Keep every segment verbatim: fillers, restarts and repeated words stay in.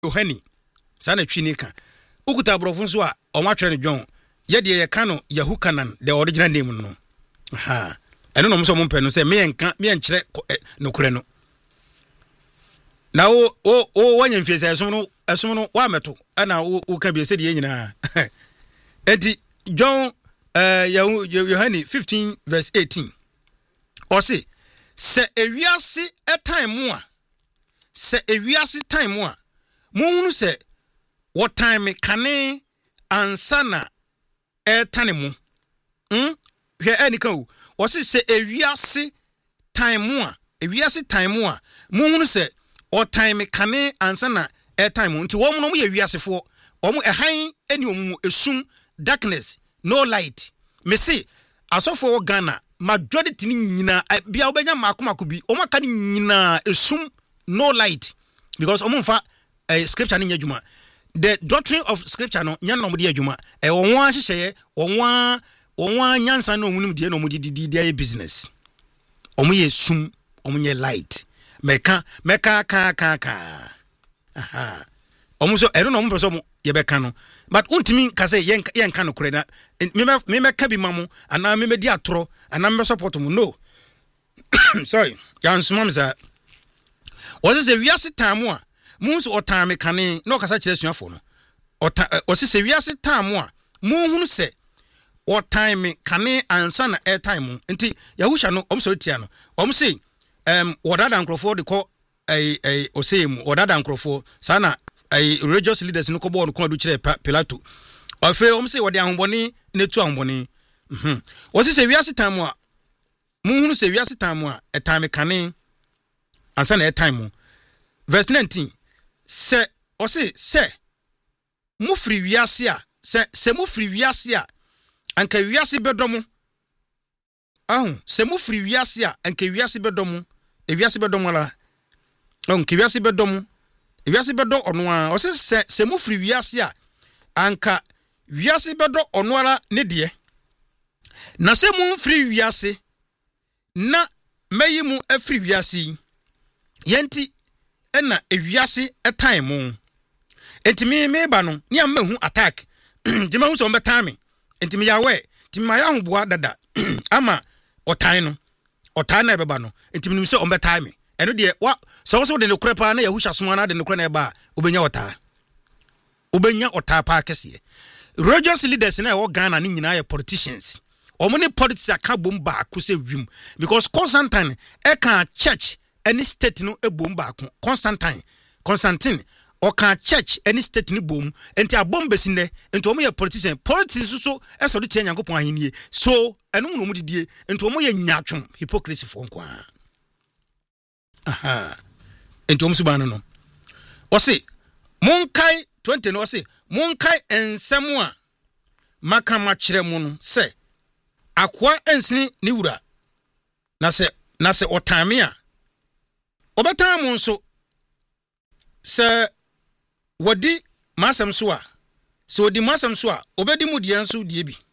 Yohani sana twini ka ukuta brofo so a o ma twere John ye de ye ka no Yahukanan the original name no ha eno no so mo mpɛ no sɛ me enka me enkyere no kure no na o o o wanya mfiese ɛsom no ɛsom no wa meto ana o ka bi sɛ de nyina enti John uh Yohani fifteen verse eighteen or say se ewiase a time a se ewiase time a munhunu se what time kane ansana e tane mu hm hwe anika o o se se ewiase time a ewiase time a munhunu se what time kane ansana e time nti wo mu no ye wiasefo o mu ehan eni omu esum darkness no light me see asofo Ghana majority ni nyina bia obenya makomako bi o maka ni nyina esum no light because omfa uh, scripture ni nyadwuma the doctrine of scripture no nya no mo de adwuma e won wa hyehyeye won wa won wa nyansa na omunum de na omu di di di business omu ye sum omu nye light meka meka ka ka ka aha omu so ero no mo peso mo ye beka no but untimi ka say yen yen ka no kure na me me meka bi mamu ana me me di atoro ana me support mu no sorry yan sumam za o se wiase time a mu so otame kane no kasa kire suafo no o se wiase time a mu hunu se otime kane ansa na airtime nti Yahusha no omso tia no om se em wodada nkrofo de ko ai ai o se mu wodada nkrofo sana ai religious leaders no ko bo no ko do kire Pilato ofe om se wode ahoboni na tu ahoboni mhm o se wiase time a mu hunu se wiase time a etime kane ansa na airtime verse nineteen se o se se mu free wiase a se se mu free wiase a anka wiase bedomu ahun se mu free wiase a anka wiase bedomu e wiase bedomu la anka wiase bedomu e wiase bedo ono a o se se se mu free wiase a anka wiase bedo ono ala ne de na se mu free wiase na mayi mu afri wiase yenti ena ewiase etime mu entimi me ba no ni amahu attack dima hu so mbetame entimi yawe timi ya hu boa dada ama otan no otan na beba no entimi nim so mbetame eno de wa so so de ne kure pa na Yahusha soma na de ne kure na eba obenya ota obenya ota pa kese religious leaders na e Ghana ni nyina ya politicians omo ne politics aka bomba akuse wim because Constantine e kan church any state no ebom ba ko Constantine Constantine o kan church any state ni bom enti abom besinde enti omo ye politician politics so eso de tia Nyankopon ahenie so eno no mu didie enti omo ye nyatwon hypocrisy fo nko aha enti omo subana no o se monkai twenty no o se monkai ensem a maka ma kire mu no se akwa ensini ni wura na se na se otame a obetamu nso se wodi masam so a se wodi masam so a obedi mu de nso de bi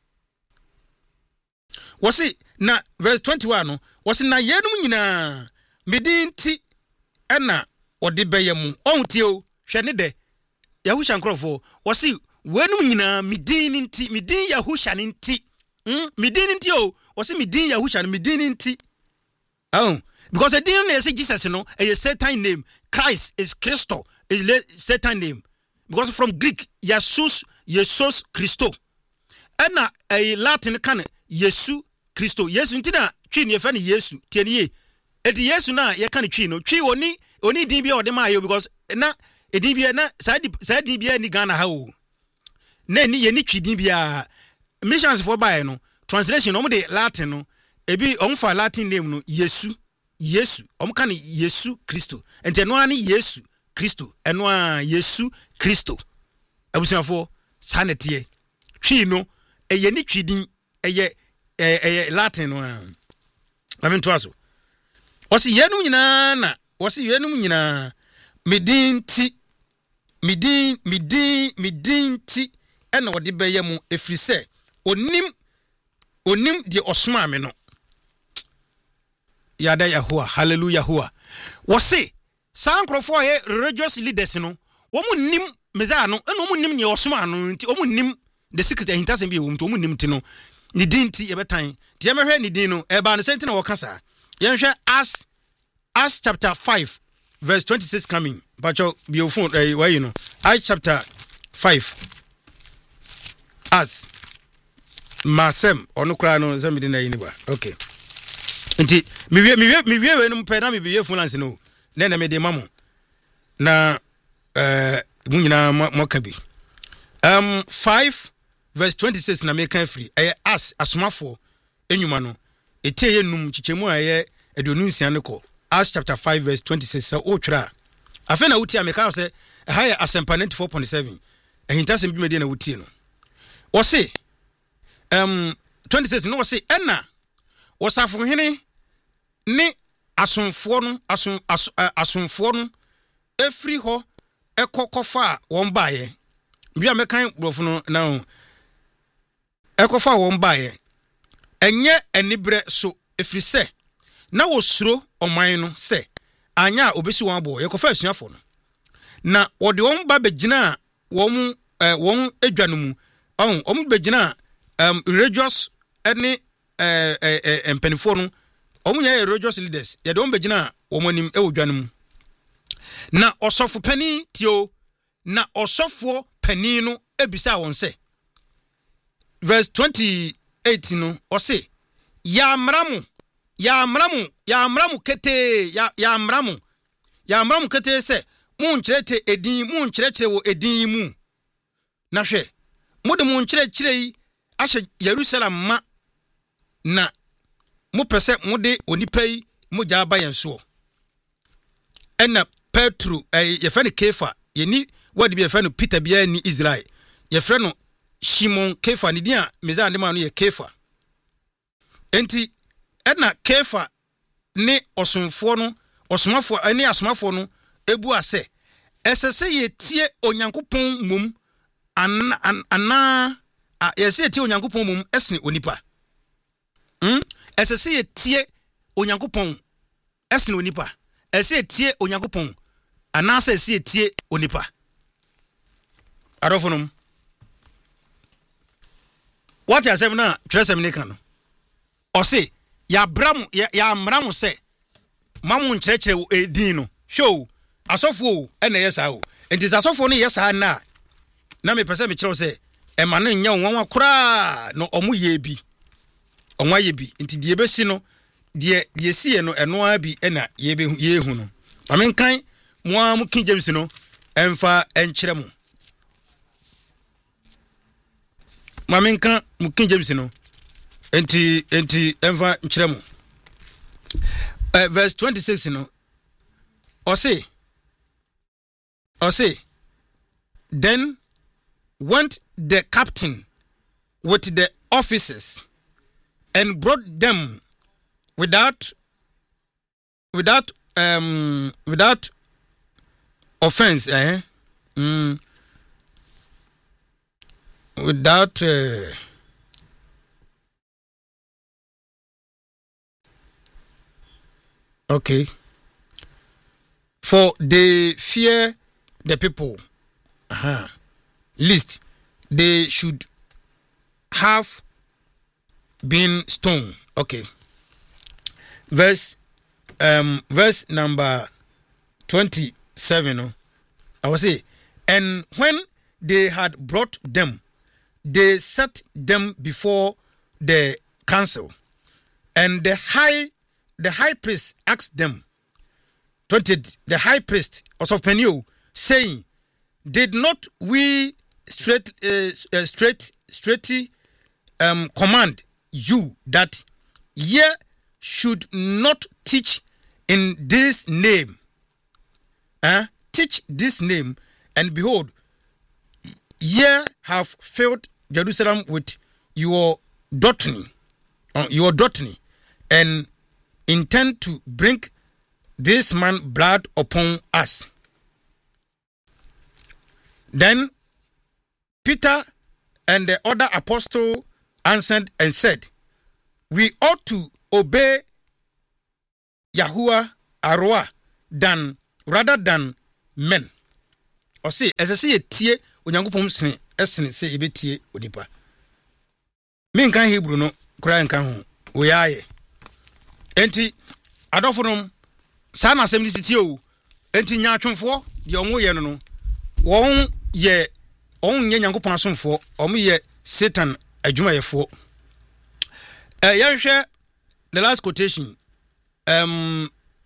wosi na verse twenty-one no wosi na yenum nyina medinti ena odi beyam ontie o hwe ne de Yahusha nkrofo wosi wenum nyina medinti medin Yahusha nti hm medinti o wosi medin Yahusha medinti oh because the name is Jesus no a Satan name Christ is Christo is Satan name because from Greek Jesus Jesus Christo and a Latin can Yesu Christo yes ntina twi ne fa ne Yesu tie ne e di Yesu na ye kan twi no twi oni oni din bia o de ma yo because na e din bia na sa sa din bia ni Ghana ha o na ni ye ni twi din bia missions for by no translation o de Latin no ebi on fa Latin name no Yesu Yesu omka ni Yesu Kristo ente no ani Yesu Kristo eno a Yesu Kristo abusiafo sanete twi no eye ni twidin eye eye Latin no amento aso osi yenum nyina na osi yenum nyina medinti midin midin midinti ena wode beyam efrise onim onim de osoma me no yada Yahuwa hallelujah Yahuwa wose sankrofo ye religious leaders no Omu nim meza no eno omu nim ne osoma no nti omu nim the secret ahintasem bi omu omu nim ti no ni din ti ye betan ti ye mehwe ni din no e ba no senti na wo kasa ye hwe as as chapter five verse twenty-six coming but your your phone uh, why you know I chapter five as masem onu kra no se mede na yini ba okay nti mi wie mi wie mi wie we no pe na mi wie phone lance no na na me de mamo na eh mu nyina mo ka bi um five verse twenty-six na make free eh as asomafo enwuma no etie ye num chichemu aye edonu nsia ne ko Acts chapter five verse twenty-six so o twra afa na wuti ameka say higher asempa ninety-four point seven ehintasem bi mede na wuti no wo se um twenty-six no wo se ena wo safo hene ne asomfo no asom asomfo no efri ho ekokofa won baaye bia mekan brofo no na ekofa won baaye enye enibre so efri se na wo suro oman no se anya obesi won abo yekofa asuafo no na wo de won ba begina won eh, won edwanu mu on om begina um religious any eh eh empenifo no om ye religious leaders ye de won begina won anim e wodwanu mu na osofo pani tio na osofo pani no ebisa won se verse twenty-eight no o se ya mramu ya mramu ya mramu kete ya ya mramu ya mramu kete se mu nkyerete edin mu nkyerete wo edin mu na hwe mu de mu nkyerete yi ahye Jerusalem ma na mu pese mu de onipa yi mu ja ba yenso ena Petro eh ye fe ne Kefa ye ni wadi bi ye fe no Peter bia ni Israel ye fe no Simon Kefa ni dia meza ande ma no ye Kefa enti ena Kefa ne osomfo no osomafo ani asomafo no ebu ase esese ye tie onyankopon mum ana ana yese tie onyankopon mum esne onipa hm esese ye tie onyankopon esne onipa ese tie onyankopon ana se ese tie onipa arofonum what you say na tresem ne kan no o se ya bram ya, ya mram se mamu nkyerɛkyerɛ edin no show asofo ene yesa o enti asofo no yesa na na me pese me kyerɛw se e ma no nya wonwa kora no omu ye bi onwa ye bi enti die besi no die die sie no eno abi ena ye be ye hu no amenkan mo am King James no emfa enkyerɛ mo mamenkan mo King James no enti enti emfa enkyerɛ mo uh, verse twenty-six no or say or say then went the captain with the officers and brought them without without um without offense eh mm, without uh, okay for they fear the people uh-huh. Lest they should have been stoned. Okay. Verse um verse number twenty-seven. I will say, and when they had brought them, they set them before the council, and the high the high priest asked them. twenty the high priest of Peniel, saying, did not we straight uh, uh, straight straight um command you that ye should not teach in this name, uh, teach this name, and behold, ye have filled Jerusalem with your doctrine, uh, your doctrine, and intend to bring this man blood upon us. Then Peter and the other apostle answered and said, we ought to obey Yahuwah Aroah than rather than men. ɔse ɛsɛ sɛ yɛtie onyankopɔn sene ɛsene sɛ yɛbɛtie onipa menka Hebrew no kora nka ho woyaaye enti adɔfonom saa na asɛm disitie o enti nyaatwomfoɔ deɛ ɔmo yɛ no no wɔn yɛ ɔn nyɛ nyankopɔn asomfoɔ ɔmo yɛ Satan adwumayɛfoɔ eh yɛhwɛ the last quotation um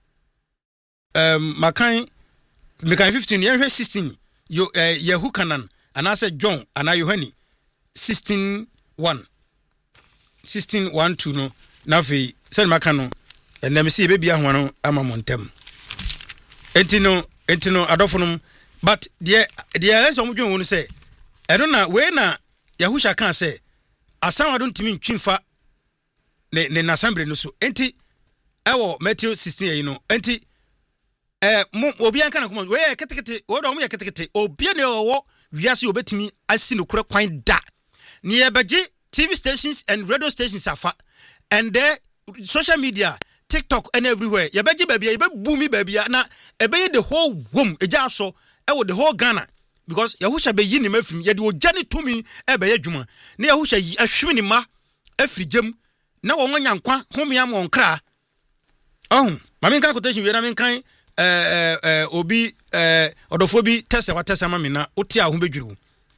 um makan mekan fifteen yɛhwɛ sixteen yo uh, Yehukanan anase John ana Yohani sixteen one sixteen one two no na fe sɛ makan no ɛnam sɛ yɛbɛbia ho no ama montem enti no enti no adɔfonom but deɛ deɛ ɛsɛ ɔmo dwen wo no sɛ ɛno na we na Yahusha kan sɛ asam adon timi ntwimfa ne ne nasambre no so enti ɛwɔ Matthew sixteen yi no enti eh mo obi an kana kuma we ketekete wo do mo yɛ ketekete obi ne ɔwɔ wiase obetimi asi no kura kwan da ne yɛbɛgye T V stations and radio stations afa and there social media TikTok and everywhere yɛbɛgye baabia yɛbɛbu mi baabia na ɛbɛyɛ the whole wom ɛgya so ɛwɔ the whole Ghana because Yahusha be yi ni mafim yɛde ogya ne tumi ɛbɛyɛ dwuma na Yahusha yi ahweme ne ma afirigyem na wɔn nyankwa homea mo nkra ɔhum ma menka quotation wie na menkan eh eh obi eh odofo bi tese wa tese ma me na oti a ho bedwuru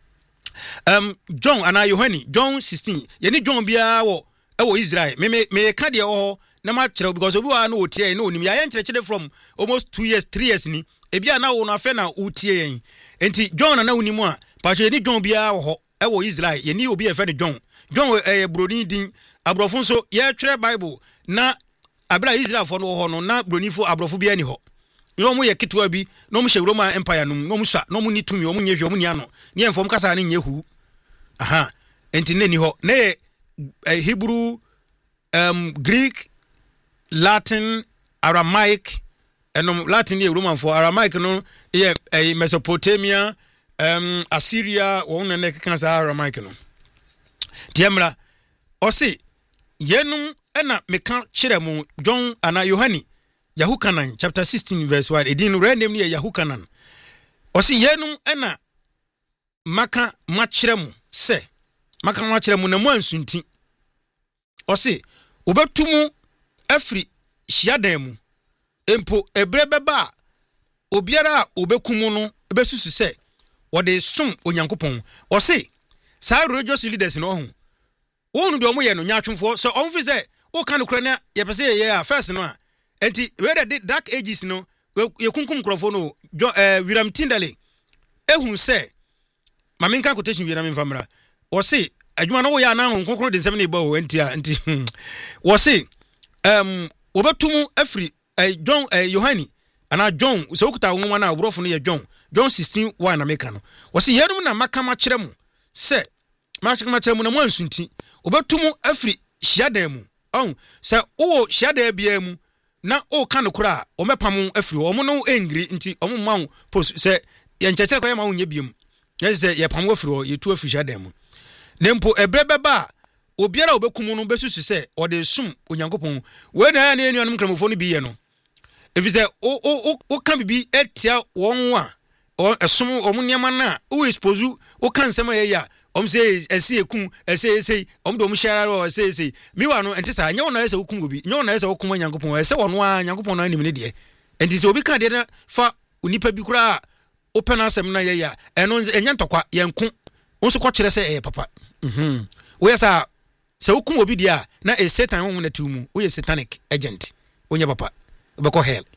um John ana Yohani John sixteen ye ni John bia wo e wo Israel me me me ka de ho na ma kyerɛ because obi wa na otie na onim ya ye nkyerɛkyerɛ from almost two years three years ni e bia na wo no afa na otie yen enti John na onim a pa ye ni John bia wo ho e wo Israel ye ni obi e fa de John John eh broni din abrofo so ye twere Bible na abra Israel fo no ho no na bronifo abrofo bia ni ho no mo ye kitwa bi no mo hye Roman Empire no no mo sha no mo ni tumi o mo nye hwe o mo ni ano ne enfom kasa ne nye hu aha enti ne ni ho na Hebrew um Greek Latin Aramaic enom Latin ye Roman for Aramaic no ye Mesopotamia um Assyria wo no ne keka sa Aramaic no tiamra o se yenum ena meka kyerɛ mo John ana Yohani Yehukanan chapter sixteen verse one edin re name ne Yehukanan o se yenum ena maka makyerɛ mo se maka makyerɛ mo na mo ansunti o se obetumu afri hyiadan mu empo ebre beba obiara obekumu no ebesusu se wode som onyankopɔn o se sa religious leaders no ho wonu de omo ye no nyaatwomfo so onfi se o kan kura na ye pese ye a first no a enti we the dark ages no ye kunkum krofo no eh William Tyndale ehun se mamenka quotation wi na me famra wo se adwuma no wo ya na konkoro de nsem ne ba wo enti a enti wo se um obetumu afri eh John eh Yohani ana John se okuta wo nwa na abrofo no ye John John sixteen one na meka no wo se yenum na maka ma kyerɛ mu se ma ma kyerɛ mu na mo ansunti obetumu afri hyiadan mu on se wo hyiadan bia mu na o ka no kura o mepam afiri o mo no engri nti o mo ma post se ye nkyekere kwa ma wo nya biem ye se ye pam afiri o ye tu afiri hyiadan mu nempo ebrebeba obiara obekum no besusu se o de sum onyankopon we na ya na enuanum kramofo no bi ye no efi se o o o ka bibi etia won a o esom o mo niam na o expose o kan sema ye ya om say ese ekum ese ese om do mo share ro ese ese mi wa no enti sa nyawo na ese okum obi nyawo na ese okum nyankopon ese wono a nyankopon na nim ne de enti se obi ka de na fa onipa bi kura open asem na ye ya eno enya ntokwa yenko wonso ko kire se eh papa mhm we sa se okum obi dia na e Satan ho na tumu we ye satanic agent onya papa be ko hell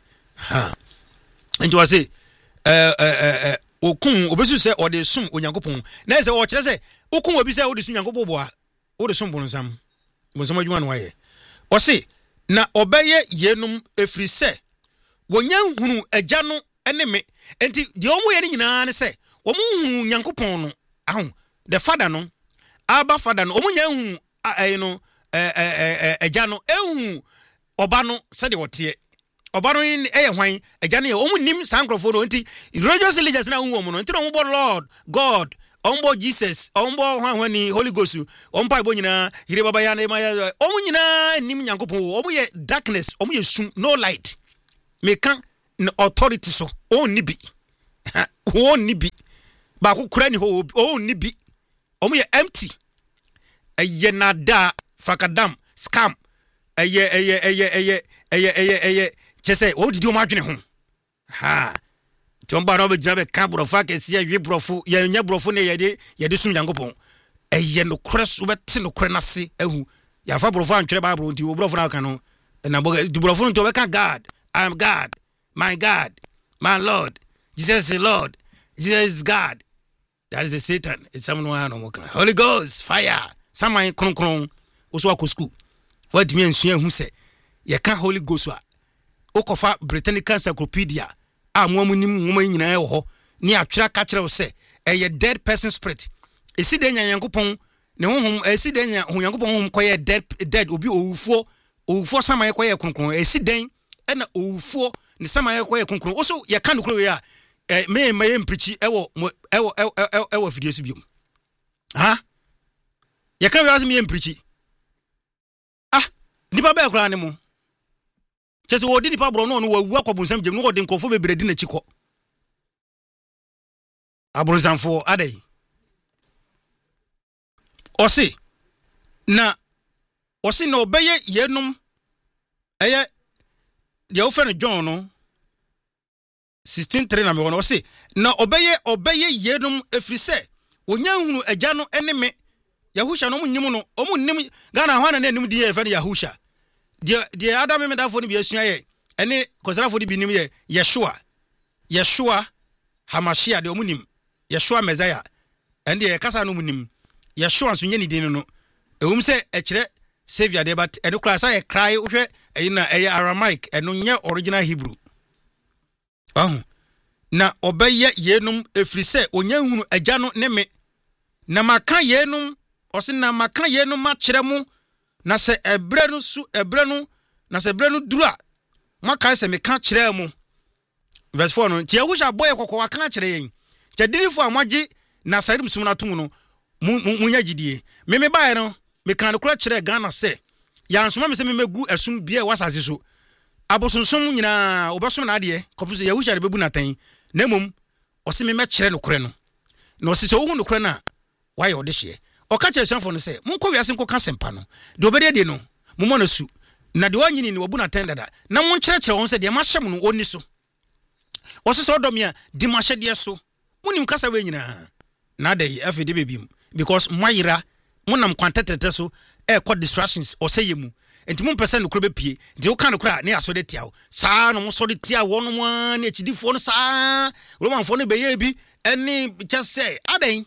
ha enti wa say eh eh eh okun obesu se ode sum onyankopon na se o kire se okun obi se ode sum nyankopon boa ode sum bonsam bonsam adwuma no waye o se na obeye yenum efri se wonya hunu agya no ene me enti de omo ye nyina ne se omo hunu nyankopon no ahụ the father no aba father no omunya hu eh no eh eh eja no ehu oba no se de wote oba no eh hwan eja no omunim sankrofo no nti religious leaders na hu omo no nti no mo Lord God ombo Jesus ombo hwan hwan ni Holy Ghost ompa ibo nyina hire baba ya na ma omu nyina nim nyankopon omu ye darkness omu ye sum no light me kan authority so on ni bi Wo ni bi. Ba ko kura ni ho o ni bi. Omo ye empty. Eye nada fakadam scam. Eye eye eye eye eye eye eye chese wo didi o ma dwene ho. Ha. Tomba no be jina be ka brofa ke sia wi brofo ye nya brofo ne ye de ye de sum Nyankopon. Eye no kore so beti no kore na se ehu. Ya fa brofo antwere Bible nti wo brofo na ka no. Na brofo no to be ka God. I am God. My God. My Lord. Jesus is Lord. Jesus is God. That is the Satan. It's someone no more. Holy Ghost, fire. Someone kron kron. Oso akọ school. What me ensua hu se. Ye ka Holy Ghost wa. Okofa Britannic Encyclopedia. A mo amunim nwoma nyina e ho. Ni atwera ka kire wo se. Eye dead person spirit. Esi de nya Nyankopon ne honhom esi de nya Nyankopon honhom koye dead dead obi owufo owufo samaye koye kron kron esi den e na owufo ne samaye koye kron kron. Oso ye ka no kro we a eh me me mprichi ewo ewo ewo ewo video si biom ha ye kan wi me mprichi ah nipa ba ekura ne mu chese wo di nipa bro no no wawu akobonsam jem no wo di nkofo bebre di na chiko abronsanfo adai osi na osi na obeye yenum eye de wo fe no John no sixteen three na me wono se na obeye obeye yenum efrise onya hunu agya no ene me Yahusha no munyim no omu nim Ghana hwana na nim die efe Yahusha de de adam me dafo no bi asua ye ene kosarafo di bi nim ye Yeshua Yeshua Hamashia de omu nim Yeshua Messiah ende ye kasa no munim Yeshua so nyani din no ewum se e kire savior de but ene kura sa ye cry uhwe eyina eye Aramaic eno nye original Hebrew. Oh, na obeye yenum efrise onya hunu agya no ne me na maka yenum osi na maka yenum ma kire mu na se ebre no su ebre no na se ebre no dura maka se me ka kire mu verse four no tie Yahusha boye kokko aka kire yen tie dirifo amagye na sarim sum na tum no munya gidie me me bae no me kan kura kire Ghana se ya nsoma me se me megu esum bia wasase so abosonsom nyina obasom na ade kopuso Yahusha de bebu natan na mom osi me mekire no kure no na osi se wo hu no kure na why ode hye o ka kire sanfo no se monko wiase nko ka sempa no de obede de no momo na su na de wanyini ni wabu natan dada na mon kire kire won se de ma hyem no oni so osi se odom ya di ma hye de so munim kasa we nyina na dey afi de bebim because mayira monam kwantetrete so e call distractions o se yemu enti mo pese no kro be pie de wo kan kra ne aso de tiawo saa no mo so de tia wo no ma ne chidifo no saa romanfo no be ye bi eni just say adan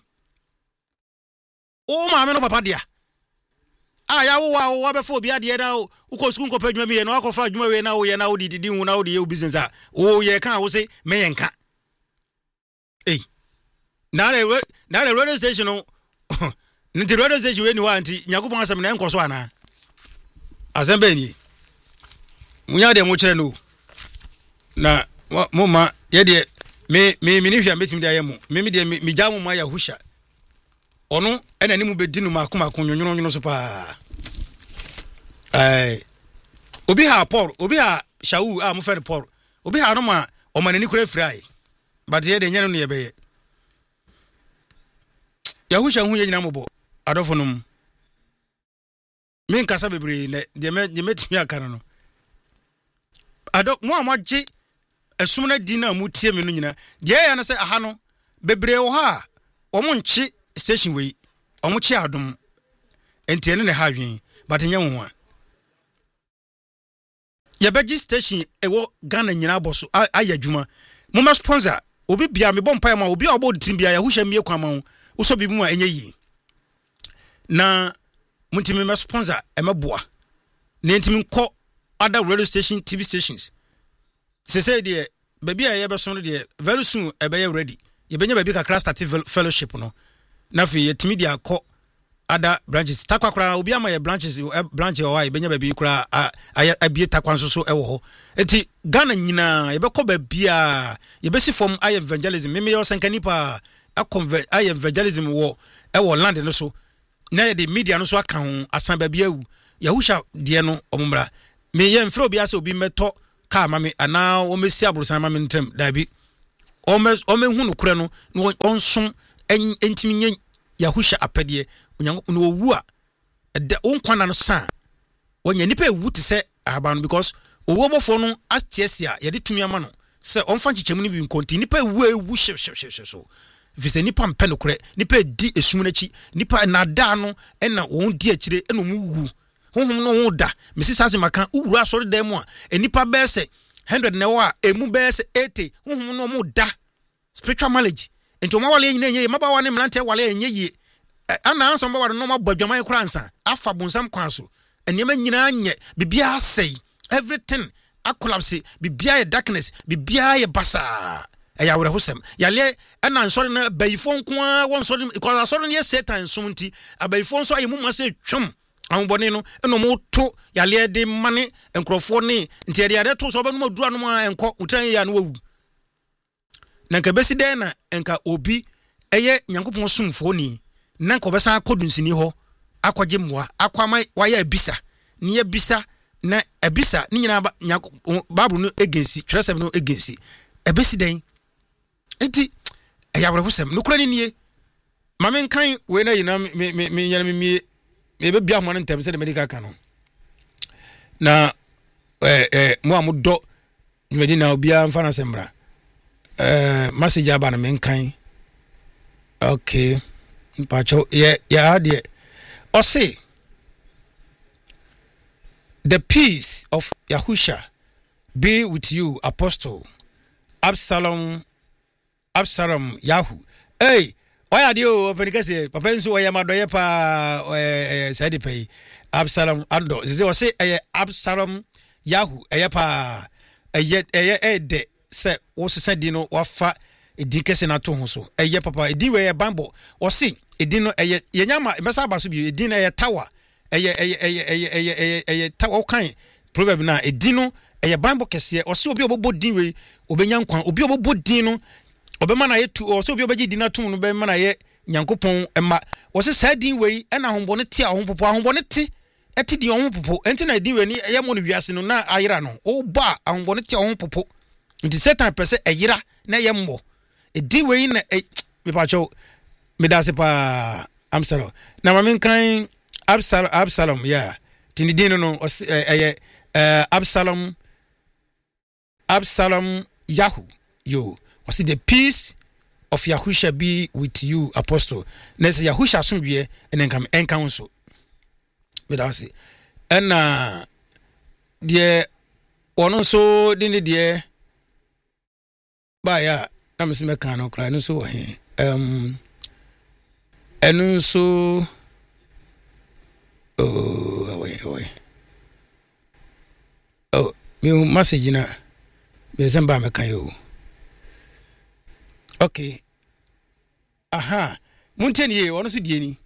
o ma me no papa dia ah ya wo wa wo be fo bi ade da wo ko sukun ko padwuma mi ye no akofa adwuma we na wo ye na wo didi hu na wo de ye business a wo ye kan wo se me ye nka eh na na na radio station no nti radio station we ni wa anti Nyankopon asem na enkoso ana azembe ni munya de mo kire no na mo ma ye de me me me ni hwa metim de ayemu me me de me jamu ma Yahusha ono ena ni mu bedinu makoma konwonwono nwono so pa eh obi ha Paul obi ha Shaul a mo fe Paul obi ha no ma o ma nani kura frai but ye de nyane no ye be ye Yahusha hu ye nyina mo bo adofo no min kasa bebre ne de me de metimi aka no adok mo amagye esum na di na mu tie me no nyina de ya na se aha no bebre wo ha o mo nchi station we o mo chi adom enti ne ne ha hwen but nya wo ho ya beji station e wo Ghana nyina boso ayadwuma mo ma sponsor obi bia me bom pai ma obi obo de tim bia Yahusha mie kwa ma wo so bi mu a enye yi na muntimi me sponsor emeboa na ntimi ko other radio station T V stations se say de baby a ye be so de very soon e be ready ye benya baby kakra start fellowship no na fi ye timi dia ko other branches takwakra obi ama ye branches branch o wa ye benya baby kra abie takwan so so e wo ho enti Ghana nyina ye be ko baby a ye be si form ay evangelism me me yo sankani pa a convert ay evangelism wo e wo land no so na ye de media no so aka ho asan ba bia wu Yahusha de no omumra me ye mfro bia se obi meto ka ma me ana o mesi abrosan ma me ntem da bi ome ome hu no kure no onsom entimi nye Yahusha apede onyankopon no owu a de onkwana no san wonya nipa ewu te se aban because owo bofo no atiesia ye de tumi ama no se onfa nchichemu ni bi nkonti nipa ewu ewu hye hye hye so vise nipa mpe no kure nipa di esum nachi nipa nada no ena won di akire ena mu wu honhom no wo da mesisa se maka uwura asori da mu a enipa be se one hundred na wa emu be se eighty honhom no mu da spiritual knowledge enti o ma wale nyina nye maba wa ne mlante wale nye yi ana anso mba wa no ma badwaman kura ansa afa bonsam kwan so enema nyina nye bibia sei everything a collapse bibia ye darkness bibia ye basa eya wure hosem yale ana ansori na bayifo nko a won sori because asori ne Satan sumnti abayifo nso ayi mumma se twam anbone no eno mo to yale de mane enkrofo ne nti ye de to so ba no madura no ma enko utran ya no wawu na nka besi den na enka obi eye nyankopon sumfo ni na nka obesa akodunsini ho akwaje mmoa akwama waya abisa ne ya bisa na abisa ni nyina Bible no egensi tresem no egensi ebesi den enti ayawre hosem no kura ni nie mame nkan we na yina me me me yana me me be bia ho na ntem se de medical kan no na eh eh mo amudo medina obia mfa na sembra eh message aba na me nkan okay mpacho ye ya de o say the peace of Yahusha be with you, Apostle Absalom Absalom Yahu. Hey, why are you open case papa nso why am adoye pa eh side pay Absalom ando ze say eh Absalom Yahu eh pa eh eh eh de se wo se di no wafa edi kese na to ho so eh papa edi we Bible o say edi no eh ye nyama mesa ba so bi edi na eh tower eye eye eye eye eye eye tawo kan proverb na edino eye Bible kese o se obi obobo din we obenya nkwan obi obobo din no obema na yetu o se obi obeji din na tum no bema na ye nyankopon ema o se sa din we na hombone ti ahompopo ahombone ti eti din ahompopo enti na din we ni eye mo no wiase no na ayira no o ba ahombone ti ahompopo nti Satan pese ayira na ye mbo edin we na me pa cho me da se pa am sorry na mamen kan Absalom, Absalom, yeah. Tinidino no, eh, eh, Absalom, Absalom, Yahu, yo. Was it the peace of Yahusha be with you, Apostle? Next, Yahusha sumbiye, and then come and counsel. But I say, and uh, dear, one also didn't dear, but yeah, I'm a mechanical crying so, um, and also. Oh, away, away. Oh, you message na. Me zamba me kan yo. Okay. Aha. Munteni ye, wono so die ni.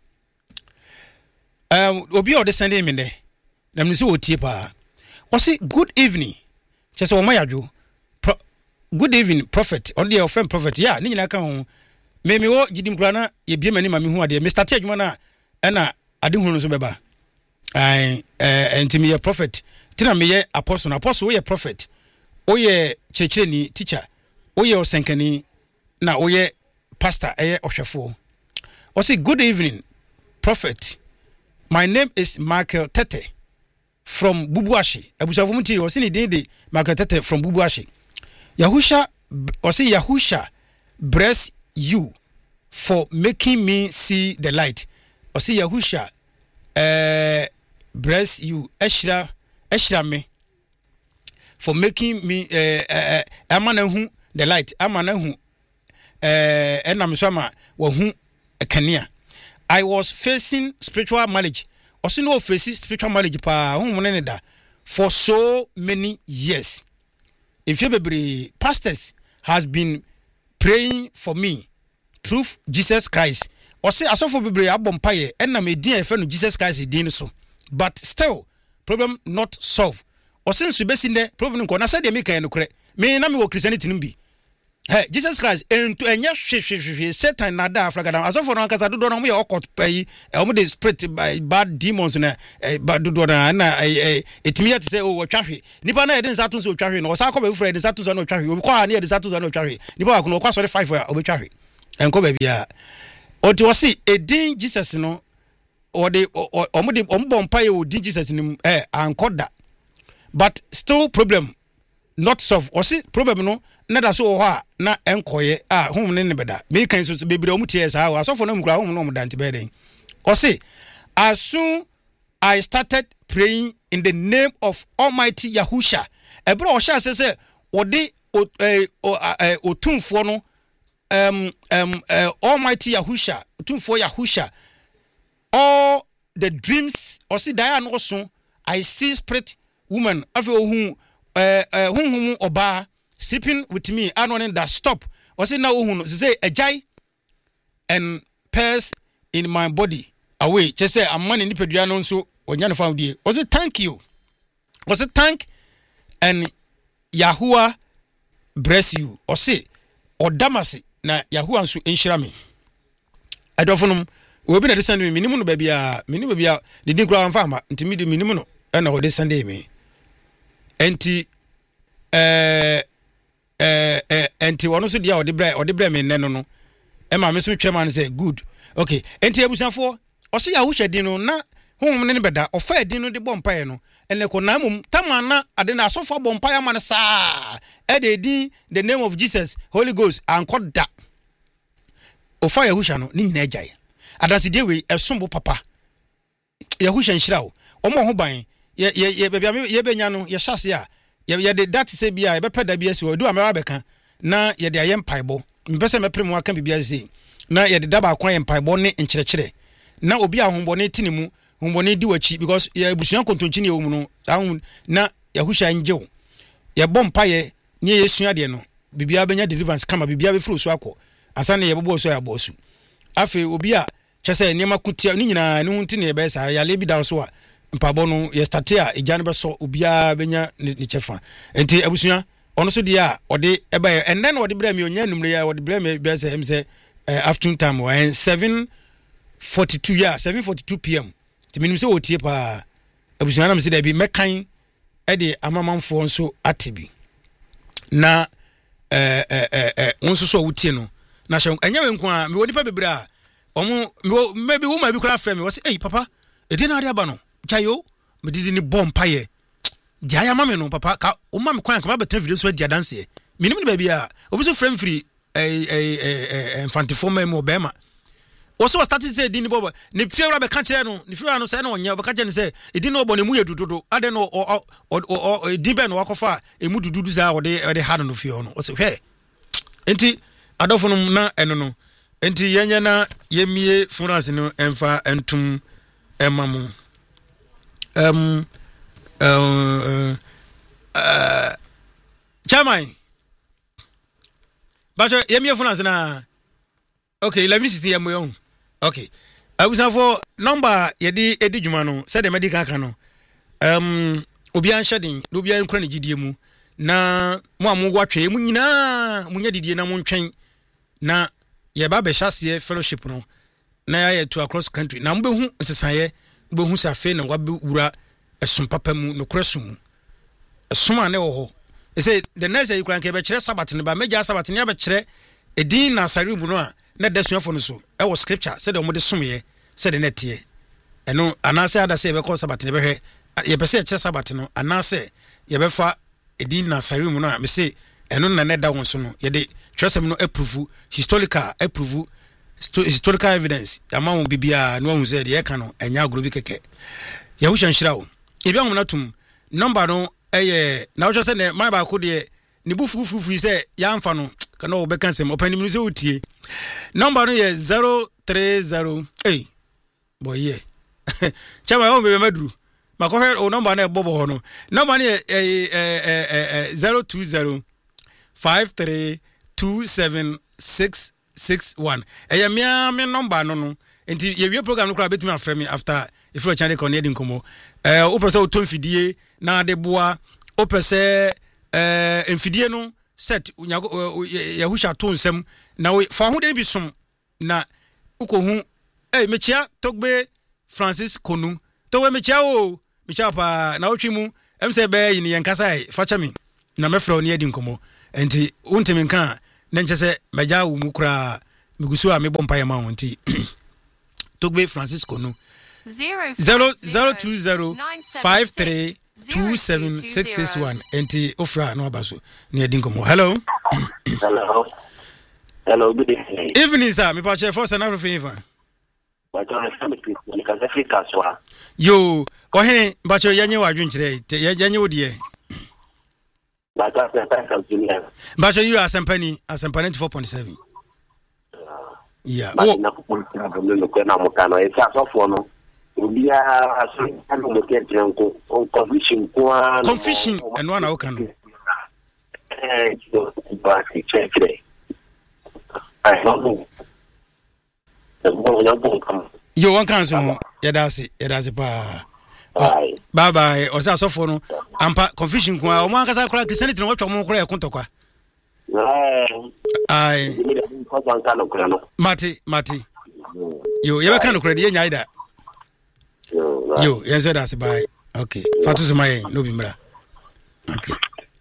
Um, obi o de send me de. Na me so otie pa. O say good evening. Chese o mayadwo. Good evening prophet. On the offend prophet. Yeah, ni nyina kan ho. Me me wo gidim kura na ye bie mani ma me hu ade. Me start adwuma na e na ade hu no so beba. I eh enti me prophet tina me ye apostle apostle we ye prophet o ye checheni teacher o ye osenkani na o ye pastor eh ohwefo o say good evening prophet, my name is Michael Tete from Bubuashi abusafo mutiri o say ni dey Michael Tete from Bubuashi. Yahusha o say Yahusha bless you for making me see the light. O say Yahusha eh bless you eshra eshra me for making me eh eh amana hu the light amana hu eh enam so ma wo hu ekania. I was facing spiritual marriage also no facing spiritual marriage pa hu mo ne da for so many years. If you be pastors has been praying for me through Jesus Christ. Or say asofo bebre abom paye enam edin e fe no Jesus Christ edin so. But still, problem not solved. Or since we besi ne problem ko na say de me kan no kre. Me na me wo Christianity no bi. Hey, Jesus Christ, and to enya hwehwehwe Satan na da Africa da. Asofo no ankasa dodo no mo ye okot pay, e mo de spirit by bad demons na bad dodo na na etimi ya te say o twahwe. Nipa na ye de nsato so twahwe no, osa ko be frɛ de nsato so no twahwe. Obi ko ha na ye de nsato so no twahwe. Nipa wa ko no kwa so five ya obi twahwe. Enko ba bia. Oti wo si edin Jesus no, o de o mo de o mo bompa ye o din Jesus ni eh ankoda. But still problem not solve. O si problem no na da so ho na enkoye a hom ne ne beda me kan so bebre o mutie sa ha asofo na mkura hom no mdante beden o say as soon I started praying in the name of Almighty Yahusha ebro o sha say odi otumfo no um um Almighty Yahusha otumfo Yahusha all the dreams o say dia no so I see spirit woman afi ohun eh hunhum oba sleeping with me I don't that stop or say now who say a jai and pairs in my body away just say I'm money nipeduano so onyane found you was it thank you was it thank and Yahuwah bless you or say or damasi na Yahuwah nso enhira me adofonum we be na descend me minimu no ba bia minimu bia de din kura amfa ma ntimi de minimu no e na o descend me enti eh eh eh enti wono so dia o de bra o de bra me nne no no e ma me so twema say good okay enti abusafo o se Yahusha din no na hom ne beda o fa din no de bompa no ene ko na mum tamana ade na asofo bompa ya man sa e de din the name of Jesus Holy Ghost ankoda o fa Yahusha no ni nyina agyae adase de we esombo papa Yahusha nhyira wo o mo ho ban ye ye bebia ye benya no ye hyase a ye de that say bia ye bepeda bia si do amara beka na ye de ayem paibo mpese meprem aka bibia sei na ye de daba akwan yem paibo ne nkyerɛkyerɛ na obi ahombo ne tinimu hombo ne di wachi because ye busuan kontonchi ne ewum no ahun na Yahusha njew ye bompa ye nye yesua de no bibia benya deliverance kama bibia be furu so akọ asane ye bobo so ya bosu afi obi a kyese niema kutia ni nyina ne hunti ne be sa ya lebi da so a mpabo no ye start a ejane be so obia benya ni chefa enti abusua ono so dia ode eba and then ode bra mi onya numre ya ode bra mi be say him say afternoon time when seven forty-two yeah seven forty-two p m ti minim say otie pa abusua na me say da bi mekan e de amamanfo nso atibi na eh eh eh onso so wotie no na hye enya we nko a me woni pa bebra omo maybe woman bi kura frame we say hey papa e de na ade aba no chayo me didi ni bompa ye dia ya mame no papa ka o mame kwan ka ba betra video so dia dance ye minim ni ba bia obi so frame free eh eh infantifo memo bema o so started say di ni bobo ni fiewra be ka kire no ni fiewra no say na onya be ka kire say e di no obo ne mu ye dududu ade no o o di be no wakofa e mu dududu za o de o de ha no fie no o say hwe enti adofo no na eno no enti yenya na yemie France no emfa entum emamu um uh uh Chamai but yemie France na okay eleven sixty yemo yon okay I was for number yedi edi djuma no said the medical kan no um obi an shedin obi an kra ne gidie mu na mo amu gwatwe mu nyina munya didie na mo ntwen na ye ba be hyase fellowship no na ya to across country na mbe hu nsesaye mbe hu safe na wabe wura esum papa mu no krasum esum ane wo ho e say the next day you can ke be kire sabat ne ba meja sabat ne ba kire edin na sari bu no a na dasuafo no so e wo scripture say de mo de somye say de netie eno anase ada say be ko sabat ne be hwe ye be say kire sabat no anase ye be fa edin na sari mu no a me say eno na ne da won so no ye de twesem no approve historical approve historical evidence amount bibia no hu say de ye ka no enya agro bi keke Yahusha nhyirawo ebi amuna tum number no eye na wo say ne my ba ko de ni bu fufufu say ya mfa no kana wo be kan sem opanim no say wotie number no ye zero three zero eh boy ye chama wo be maduru makohe o number na ebobo ho no number no ye eh eh eh zero two zero five three two seven six six one eye me me number no no enti ye wie program no kra betumi afre me after if you channel kon yedi nkomo eh o pese o ton fidie na de boa o pese eh enfidie no set Yahusha to nsem na we fa ho de bi som na ukohu eh mechia Togbe Francis Konu to we mechia o mechia pa na otwi mu em se be yin yen kasa e facha mi na mefra oni adi nkomo enti untimi nka na nche se meja wo mu kura migusu a mebom pa yema ho enti Togbe Francis Konu zero zero two zero five three two seven six six one enti ofra no abaso ni adi nkomo. Hello. Hello. Hello, good evening. Evening, sir. Me pa che for sana for favor. But on some people ni kaza fika swa. Yo, ohe ba che yanye wa dwunkyere. Yanye wo de. But that's the time of Julian. Ba che you asempani, asempani four point seven. Yeah. Oh, na kupunta bolo ko na mukano. Esa so for no. Ubia aso anu mo ke nko confusion kwa. Confusion and one oka no. Eh, so ba si check. I don't know. Yo one can so yadasi yadasi pa. Bye bye. Osa so for no. Ampa confusion kwa o man kasa kura Christianity no watwa mo kura e kontokwa. Ai. Mati mati. Yo yeba kan kura de nya ida. Yo yenso dasi bye. Okay. Fatu semaye no bi mra. Okay.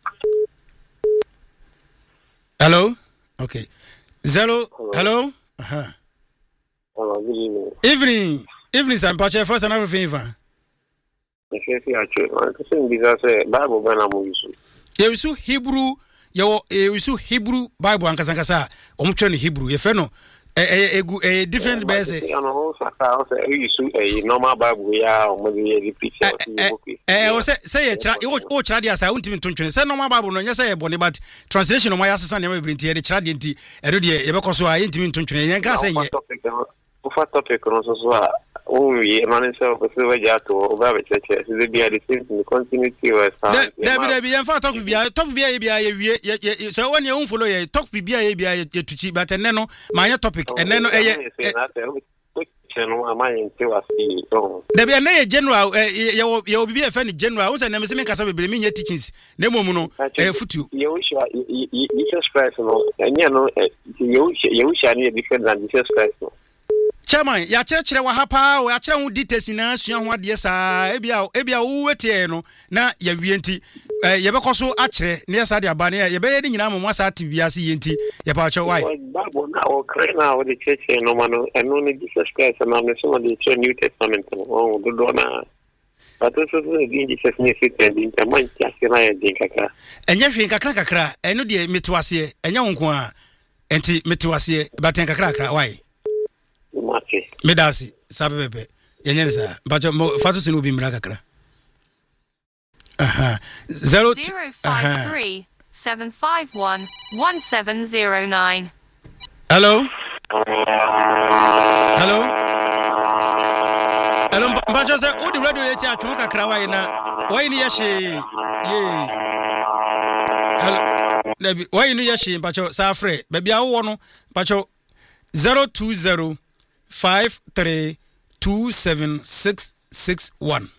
Hello? Okay. Zero. Hello? Uh-huh. Hello, good evening. Evening. Evening, sir. Pache first and everything. I say see actually. I say because say Bible bana mo yusu. Ye yusu Hebrew, ye yusu Hebrew Bible ankasa ankasa. Omo twa ne Hebrew. Ye fe no eh egu eh different base. Ya no ho saka say yusu eh normal Bible ya omo dey repeat eh eh o say say ye tra o tra dia say untimi tontwene. Say normal Bible no nya say ye bone but translation no ma ya sesa ne ma brinti ye de tra de nti e do de ye be koso a ye ntimi tontwene. Ye nka say ye o fa topic no so so a o ye man say o se we ja to o ba be cheche se dey be the same continuity we stand. There be be ye fa talk bia talk bia ye bia ye wie say won ye un follow ye talk bia ye bia ye tuchi but enne no ma ye topic enne no eye no am I into was so there be na ye general ye ye obi e fa ni general wo say na me se me kasa bebre me nye teachings na mom no eh futu ye wo sha Jesus Christ no enya no ye wo ye wo sha ni different than Jesus Christ no chairman ya kyerɛkyerɛ wa hapa o ya kyerɛ ho details na sua ho ade sa ebia ebia wo wetie no na ya wie nti ye be koso akyerɛ ne yasa de aba ne ye be ye de nyina mo asa tibiase ye nti ye pa kyerɛ why Bible na o kre na o de church no mano eno ne Jesus Christ na me so de church New Testament no do do na but so so de Jesus ne fit and in man tiase na ye din kakra enye hwe kakra kakra eno de metwase enye wo nko a enti metwase baten kakra kakra why okay medasi sabebe yenye sa bacho fatu sinu bi mra kakra aha zero five three seven five one one seven zero nine. Hello hello hello bacho say odi radio le ti atwo kakra wa ina why ni yeshe ye hello lebi why ni yeshe bacho sa frɛ baby awo no bacho zero two zero five three two seven six six one.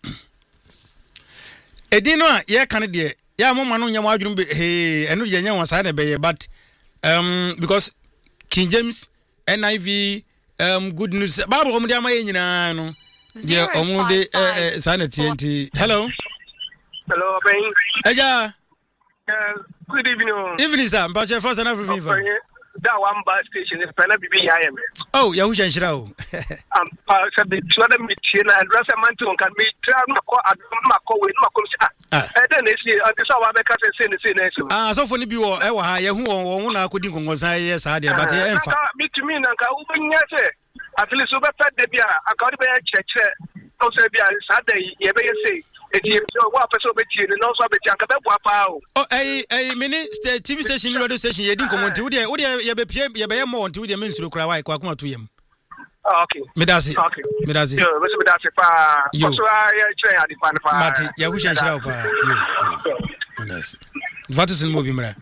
Edino a ye kan de ya mama no nyam adwum be he eno ye nyan wasa na be ye but um because King James N I V um Good News Bible om de ama ye nyina no ye om de eh sana T N T. Hello hello ben eja uh, good evening evening sir but your first and everything that one bus station is pena bibi ya yem oh ya hu shanshira o um pa se be tuada mi tie na address man to kan me tra na ko adom ma ko we na ko ah eh den esi ante so wa be ka se se ne se na esi ah so fo ni bi wo e wa ha ye hu won na akodi nkongon san ye sa de but ye emfa mi to me na ka u nya se at least o be pet de bia akodi be cheche o se bia sa de ye be ye se eti wa person be tie no so be tie aka be bua pa o oh eh eh mini T V station radio station ye din komonti wo de wo de ye be pie ye be ye mo nti wo de mensuro kra wa kwa kuma to yem okay medasi okay medasi yo be so medasi pa so ya chere adi pa pa mati ya hu shanshira pa yo medasi vatu sin mo bi mra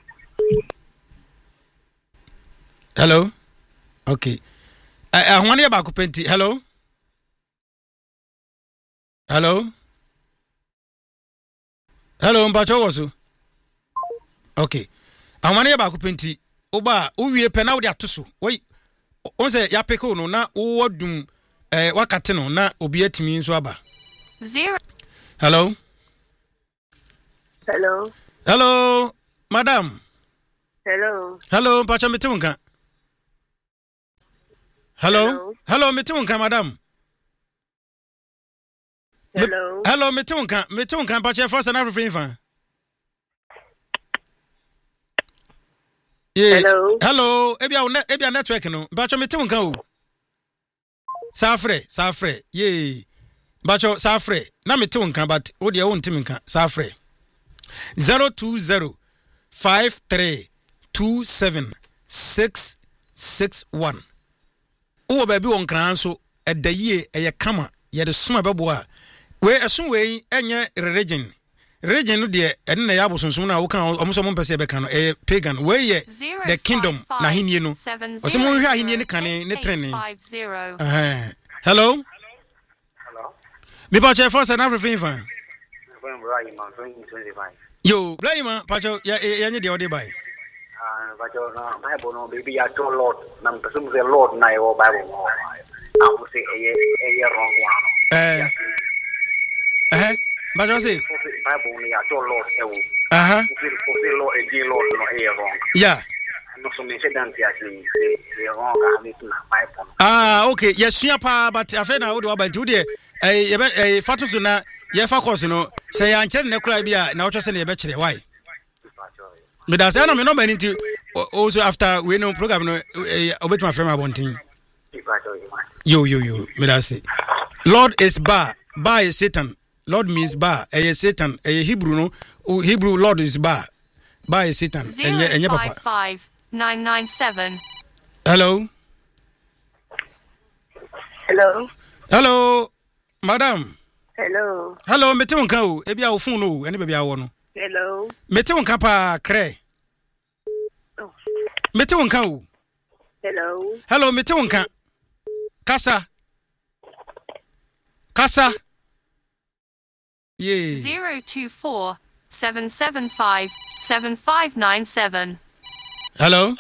hello okay eh ahwane ba ko penti hello hello Hello, Mpacho Wosu. Okay. Amane ya ba ko penti. Oba uwie pe na wo de atoso. Wai on se ya peko no na wo dum eh wakate no na obi atimi nso aba. Zero. Hello. Hello. Hello, madam. Hello. Hello, pacha metunka. Hello. Hello. Hello, metunka, madam. Hello. Me, hello, metunka, metunka, pacha first and everything fan. Yeah. Hello. Hello. Ebia net ebia network no. Pacha metunka o. Safre, safre. Yeah. Pacha safre. Na metunka but o dia won timinka. Safre. zero two zero five three two seven six six one. Uwo baby won kran so edayie eye kama ye de soma bebo a we esun we enye religion religion no de ene na ya bosonsom na wo kan omoso mo pese be kan no e pagan we ye the kingdom na hinie no o se mo hwe ahinie ne kan ne trene. Eh hello Hello. Me pa che for na everything fine. When Brian man twenty twenty-five. Yo Blaima pacho ya ya nye de ode bai. Ah, bacho na Bible no baby ya to Lord. Na mpesum se Lord na yo Bible mo. Amu se eye eye wrong one. Eh eh bacho se Bible ni ya to Lord ewo. aha Feel feel Lord again Lord no eye wrong. yeah. No so me se dance actually se wrong ga me na Bible. Ah, okay. Yes, sua pa, but afa na wo de oba nti de eh ye eh fato so na ye fa course no say ya nkyere ne kura bia na wo twese na ye be kire why. Me da say na me no mani nti also after we no program no eh obetuma frame abontin. Yo yo yo, me da say. Lord is ba, ba is Satan. Lord means ba, eh Satan, eh Hebrew no, Hebrew Lord is ba. Ba is Satan. Enye enye papa. zero five five nine nine seven. Hello. Hello. Hello, madam. Hello. Hello, mete wonka o. Ebi a wo phone no, ene bia wo no. Hello. Mete wonka pa kre. Oh. Mete wonka o. Hello. Hello, mete wonka. Kasa. Kasa. Yeah. Zero two four seven seven five seven five nine seven. Hello.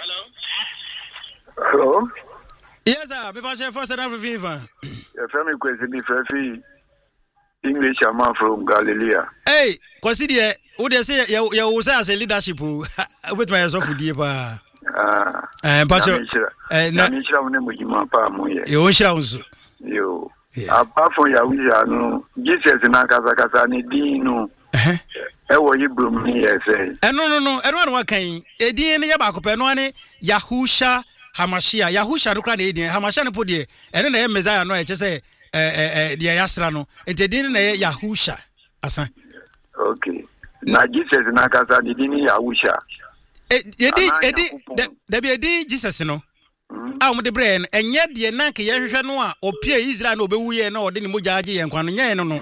Hello. Yes, sir. Me pa che first and everything fan. Your family question me free English man from Galilee. Hey, consider wo dey say ya ya wo say as a leadership o. Obetuma yourself die pa. Ah. Eh, pa che eh na me shira wona mo jima pa mo ye. yo nshira unso. Yo. Yeah. Apart from ya wiya no, Jesus na kasa kasa ni din no. Eh. E wo Hebrew ni ye say. Eh no no no, e no wa kan. Edin ne ya ba ko pe no ane Yahusha Hamashia. Yahusha no kra na edin. Hamashia no po de. Ene na ye Messiah no e che say eh eh dia yasra no. Ente edin na ye Yahusha. Asa. Okay. Na Jesus na kasa ni din Yahusha. Eh edin edin da bi edin Jesus no. Ah mo de bre en enye de na ke ye hwehwe no a opie Israel na obewu ye na ode ni mogya age ye nkwa no nye no no.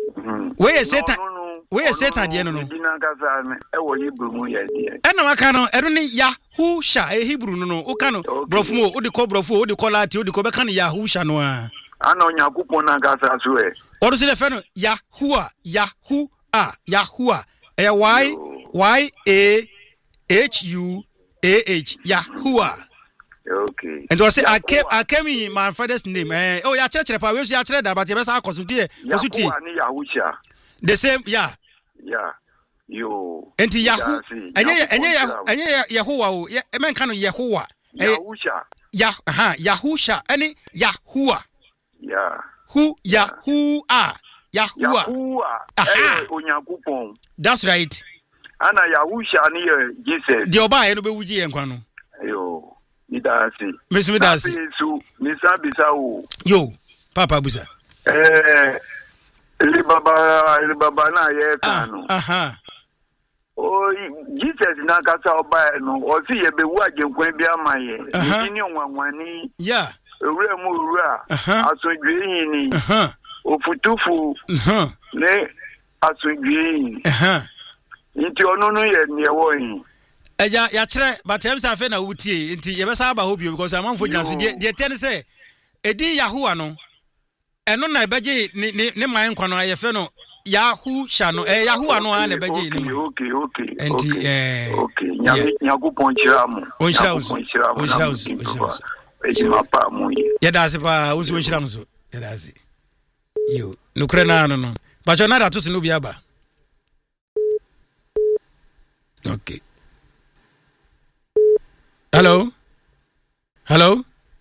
We ye Satan. We ye Satan de no no. Din kasa e wo Hebrew mu ye de. Ena maka no ero ni Yahusha e Hebrew no no. O ka no brofo mo o de ko brofo o de ko lati o de ko be ka no Yahusha no a. Ana Onyankopon na kasa so e. O do se le fe no Yahua, Yahu a, Yahua. E Y Y A H U A H Yahua. Okay. And I say I came I came in my father's name. Eh oh ya church pa we ya church that but you best akosumtie kosutie. Yahuwa ni Yahusha. The same yeah. Yeah. Yo. Enti Yahu. Enye enye enye Yahuwa o. E men kan no Yahuwa. Yahusha. Ya aha Yahusha ani Yahuwa. Yeah. Who Yahua. Yahuwa. Yahuwa. Aha. Eh Onyankopon. That's right. Ana Yahusha ni Jesus. The oba e no be wuji ye nkwa no. Yo. Ni da si. Miss me da si. Yesu ni sabisa o. Yo. Papa busa. Eh Eli baba eli baba na ye kanu. Aha. Oh Jesus na kasa oba no. O si ye be wu agenkwan bi amaye. Ni ni onwanwani. Yeah. Ewura mu ewura. Asodwe yin ni. Aha. Ofutufu. Aha. Ne asodwe yin. Aha. Nti ono no ye ne wo yin. Eja ya kire but em say afa na wutie nti ye besa aba hobio because amanfo gina so de de ten say edi Yahua no eno na ebeje ne ne man kwa no ayefe no Yahoo channel eh Yahoo ano ana beje ni mu okay okay enti eh okay nyago ponchira mu onchira usu onchira usu onchira usu mapa mu ya dase pa usu onchira usu ya dase yo nukre na no no bacho na da to sinu bia ba okay hello hello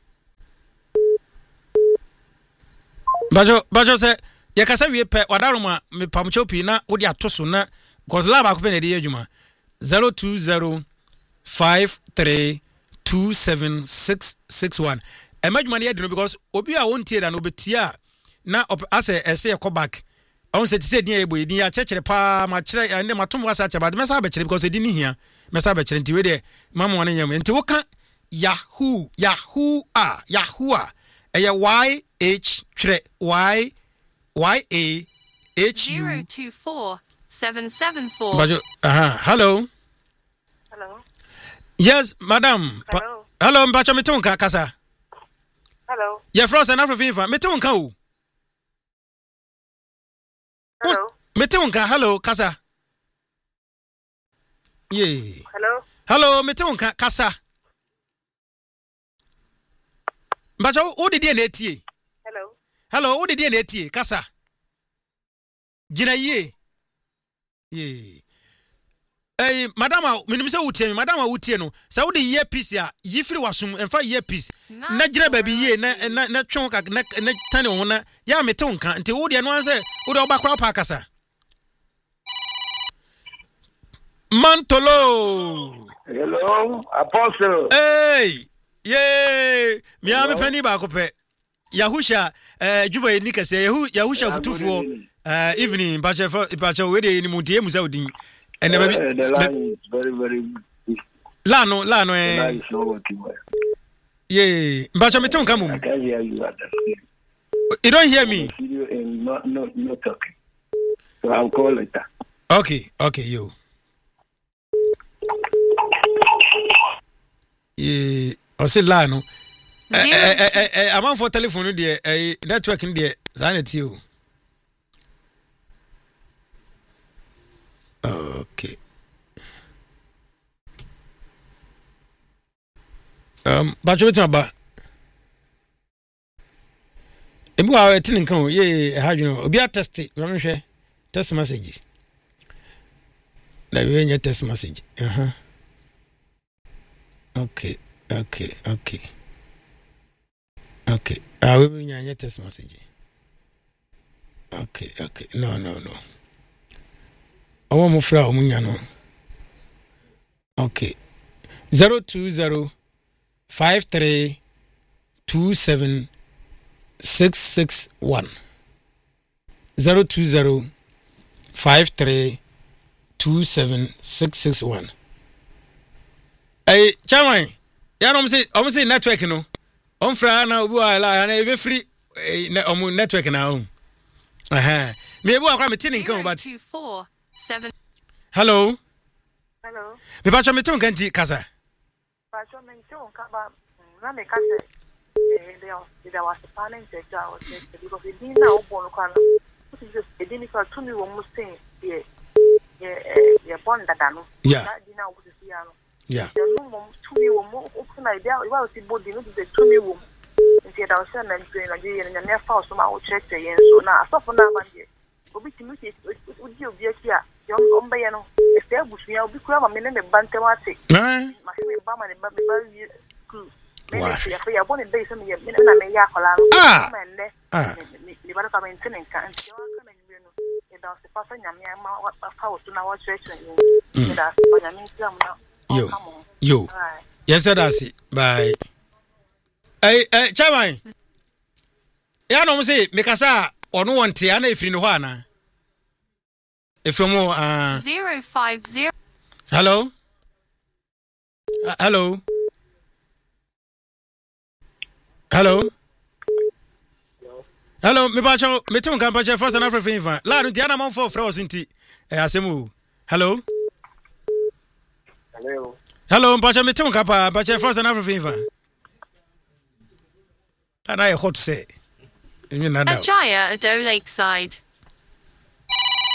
bacho bacho se ya kasa wie pe wadaroma me pamcho pi na wo dia to so na cause lab akopɛ na de adwuma zero two zero five three two seven six six one emadwuma ne adwuma because obi a wontie da no betia na ase ese e back on se tise din ebo din ya chekere pa ma kire ne matom wasa che ba de mesa ba kire because din hia mesa ba kire nti we de mama wona nyam nti wo ka Yahoo Yahoo a Yahoo a eye y h kire y y a h u zero two four seven seven four. Bajo, aha, hello. Hello. Yes, madam. Pa, Hello. hello, mbacho mitunka kasa. Hello. Yeah, Frost and Afro Fifa. Mitunka u. Hello. Mitunka, hello, kasa. Yeah. Hello. Hello, mitunka kasa. Mbacho, who did you netie? Hello. Hello, who did you netie? Kasa. Gina ye. Yeah. Eh, madama, minimisa utie, madama utie no. Sa wo de earpiece ya, yifiri wasum, enfa earpiece. Na gina baby ye, na na na twonka na na tane wo na, ya mete wonka. Nti wo de no anse, wo de obakra pa kasa. Mantolo. Hello, Apostle. Hey! Yay! Mi ame pani ba ko pe. Yahusha eh juba ni kase Yahu Yahusha futufuo eh evening pacha pacha we de ni mutie musa odin. Ene ba bi The line is very very la no la no the eh line is not working well. yeah pacha me tun kamu. I can't hear you at the You don't hear me? video and not not not talking. So I'll call later. Okay, okay, yo. Yeah, o se la no. Eh eh eh eh amount for telephone there eh network in there sanity o. Okay. Um ba jo betima ba. Ebi wa wetin nkan o ye ha dwuno obi a test na me hwe test message. Na we nya test message. Uh-huh. Okay, okay, okay. Okay. Ah, we will nya test message. Okay, okay. No, no, no. Awo mo fra o munya no. Okay. zero two zero five three two seven six six one. zero two zero five three two seven six six one. Hey, Chairman, ya no say, o say network no. On fra na obi wa la na e be free na o network na o. Aha. Me ebu akwa me tinin kan but. two four seven. Hello. Hello. Me pa cho me tun kan ti kasa. Pa cho me tun ka ba na me kasa. Eh, they are they are planning to go out because it didn't now born kan. What is this? It didn't for to me one must say yeah. Yeah, yeah, born that no. Yeah. That didn't know what to see ano. Yeah. The no mom to me one more open idea. We will see body no the to me one. Nti da so na ntwe na je na na fa so ma wo check te yen so na asofo na ma je obi timi ti odi obi aki a yo omba ye no e se abusuya obi kura ma me ne me bante wate Eh? ma se me ba ma ne ba me ba ku me Wow. ne ya fa ya boni be so me me na me ya kola no Ah. ma ne Ah. ni ba ka me ntene nka nti wa ka na nyi no e da se fa fa nyame ma fa wo so na wo check te yen e da se fa nyame ti am na Yo. Yo. Yes, sir, that's it. Bye. Hey, hey, Chairman. Ya no say me kasa ono wonte ana efiri no ho ana. Efiri mo ah zero five zero. hello. Uh, hello. Hello. Hello, me ba cho me tun kan pa che first and Afro Fifa. La no dia na mon for frɛ osinti. Eh asemu. Hello. Hello. Hello, mpa cho me tun kan pa pa che first and Afro Fifa. And I hot say. You know that. Ajaya Ado Lakeside.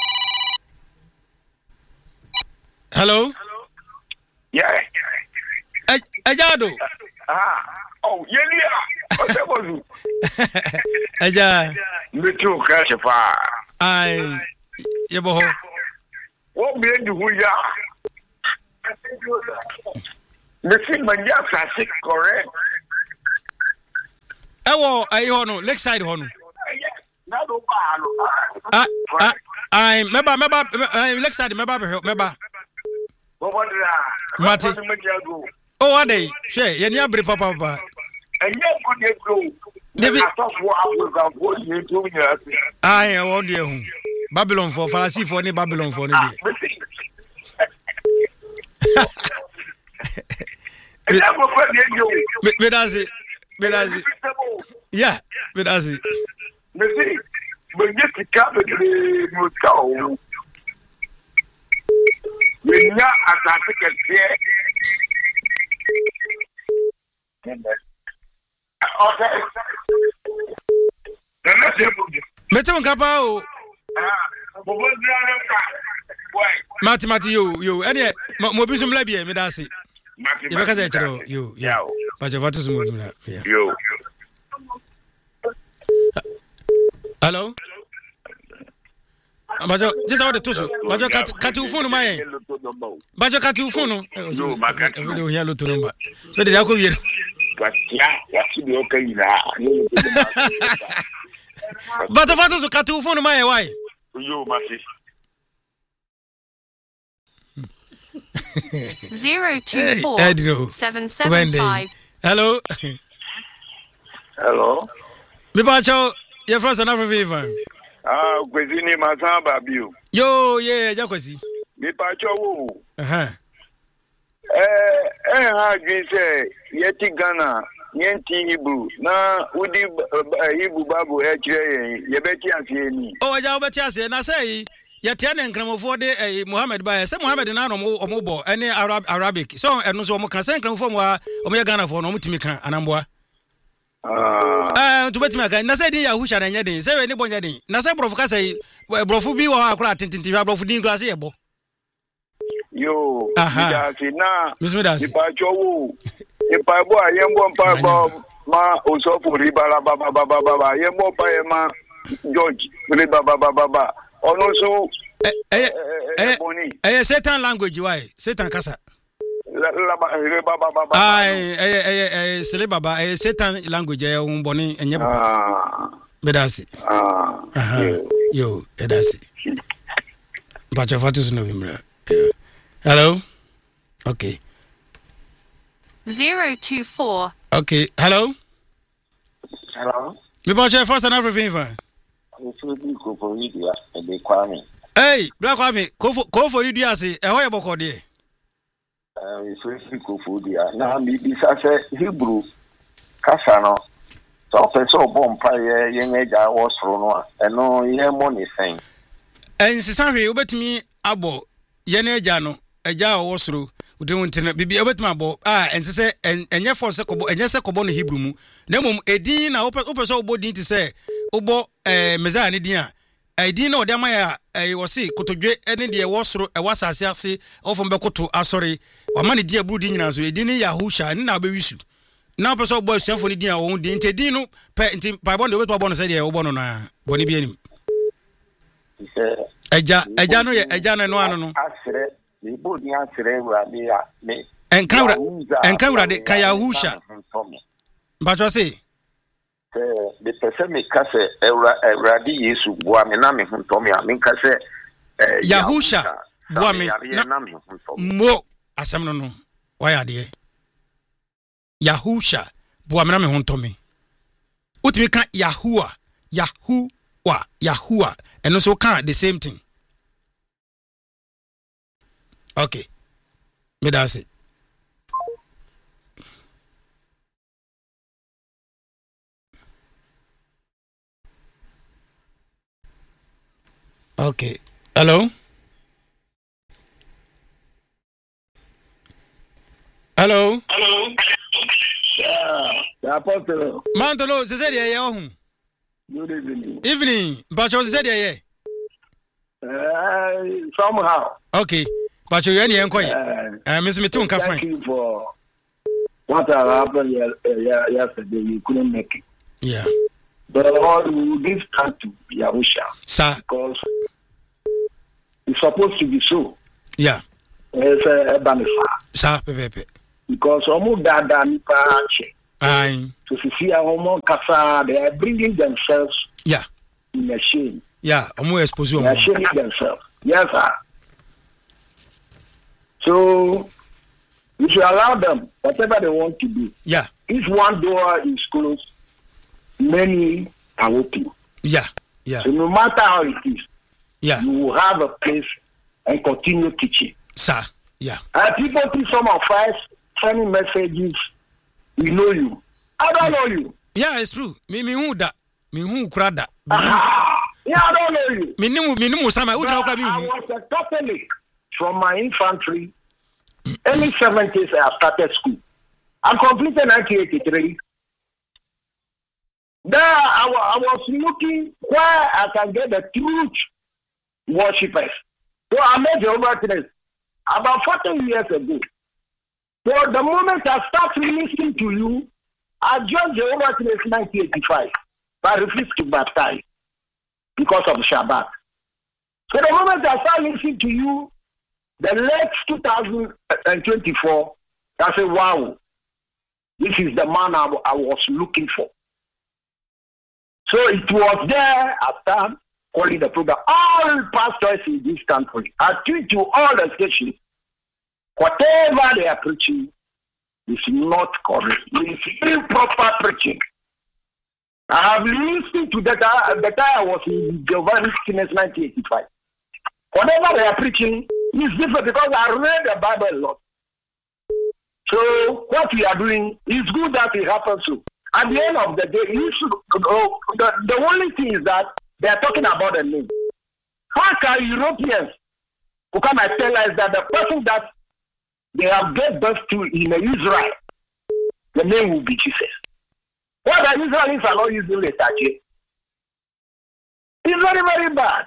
Hello? Yeah. Ejado. Ah. Oh, yeah. What's that was? Eja. Me too, cash fa. Ai. Yebo ho. What me do ya? Me see my ya classic correct. Ewo ayi ho no, Lakeside ho no. Na do ba no. Ah, ah, ai meba meba Lakeside meba meba. What was that? Mati. Oh, are they? She, ye ni abri papa papa. And yet good go. Debi. I thought what I was going to do here. Ai, I want you. Babylon for Farasi for ni Babylon for ni. Me does it. Me does it. Yeah, me does it. Me see. Me get to cap it the Moscow. We not as I think it's okay. Mete un kapa o. Mati mati yo yo. Ene mo bi sum labie me da se. Ye be ka se chiro yo yo. Pa je vatu sum mo la. Yo. Hello? Bajo, just what the tusu. Bajo kati ufunu maye. Bajo kati ufunu. Yo, makati. Video here lutu number. So de yako yero. Kwatia, yasi de okay ila. Bato fatu so kati ufunu maye why? Yo, masi. Zero two four seven seven five. Hello. Hello. Me bacho, your first and African Viva. Ah, kwezini masamba bio. Yo, yeah, jakwesi. Mi pacho wo. Aha. Eh, eh ha gise yeti Ghana, yenti Hebrew. Na udi Hebrew babu e kire ye beti ase ni. Oh, ja obeti ase na say ye tie ne nkramofo de eh, Muhammad ba say Muhammad na no mo omo ene Arab Arabic. So eno so omo kan say nkramofo mo omo ye Ghana fo no omo timi kan anamboa. Ah. Eh, to beti maka na say din Yahusha na nya din. Say we ni bonya din. Na say brofu ka say brofu bi wo akura tintinti brofu din kura say yebo. Yo, aha. Na Bismillah. Ipacho wo. Ipabo ayembo mpabo ma osofo ribala baba baba baba ayembo pa ema George ribala baba baba. Ono so eh eh eh Satan language why? Satan kasa. Ai eh eh eh sele baba eh Satan language eh un boni enye baba. Bedasi. Ah. Aha. Yo, edasi. Bacha fatus no bimra. Hello? Okay. Zero two four. Okay. Hello? Hello? Me bacha first and everything fine. Hey, Black Kwame, Kofo Kofo di ase, e ho ye boko de. Eh, so Kofo di na mi bi sa se Hebrew kasa no. So person bom pa ye ye ngeja wo soro no a, eno ye mo ni sen. En sisan hwe obetimi abo ye na eja no, eja wo soro. Udun ntina bibi obetimi abo, ah ensese enye for se kobo, enye se kobo no Hebrew mu. Na mom edin na opeso obo din ti se obo eh meza ne din a edin na odama ya eh wosi kotodwe ene de wo soro e wasase ase ofo mbekoto asori wama ne din aburu din nyina so edin Yahusha ne na abewisu na opeso obo suafo ne din a wo din te din no pe nti Bible de obeto obo no se de obo no na boni bi anim eja eja no ye eja no ano no asere ni bo din asere wura bi a me enka wura enka wura de ka Yahusha bacho se eh the person me kase ewra ewradi Yesu boa me na me hunto me a me kase eh Yahusha boa me na mo asem no no why ade Yahusha boa me na me hunto me utimi ka Yahua Yahuwa Yahua and also can the same thing. Okay, me that's it. Okay. Hello? Hello? Hello? Yeah. The apostle. Mantolo, se se de ye Good evening. Evening. But you se de ye. Uh, somehow. Okay. But you any enko ye. Uh, Eh, Miss Mitun ka Thank fine. you for what happened yesterday. You couldn't make it. Yeah. But all we will give thanks to Yahusha Sir. because it's supposed to be so. Yeah. It's a benefit Sir, pepe. because almost that nipa che. Aye. To see a homo kasa, they are bringing themselves Yeah. in a shame. Yeah, omo expose They omo. are shaming themselves. Yes, sir. So we should allow them whatever they want to do. Yeah. If one door is closed, many are open. Yeah. Yeah. So no matter how it is, Yeah. you will have a place and continue teaching. Sir. Yeah. And people see some of us sending messages, we know you. I don't know you. Yeah, it's true. Me me hu da. Me hu kura da. Ah, yeah, I don't know you. Me nimu me nimu sama But udra kura me I hu. was a Catholic from my infantry. Early seventies, I started school. I completed nineteen eighty-three. There, I, wa- I was looking where I can get the truth worshippers. So I met Jehovah's Witness about forty years ago. So the moment I start listening to you, I joined Jehovah's Witness in nineteen eighty-five. But I refused to baptize because of Shabbat. So the moment I start listening to you, the late two thousand twenty-four, I said, wow, this is the man I, I was looking for. So it was there after calling the program. All pastors in this country, I tweet to all the stations, whatever they are preaching is not correct. It's improper preaching. I have listened to that, the time I was in Jehovah's Witness nineteen eighty-five. Whatever they are preaching is different because I read the Bible a lot. So what we are doing is good that it happens to. At the end of the day, you should, oh, the, the only thing is that they are talking about the name. How can Europeans who come and tell us that the person that they have gave birth to in Israel, the name will be Jesus? What the Israelis are not using Letache? It's very, very bad.